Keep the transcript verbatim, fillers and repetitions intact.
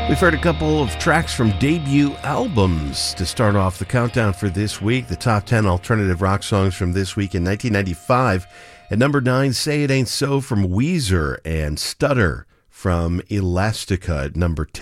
We've heard a couple of tracks from debut albums to start off the countdown for this week. The top ten alternative rock songs from this week in nineteen ninety-five. At number nine, Say It Ain't So from Weezer, and Stutter from Elastica at number ten.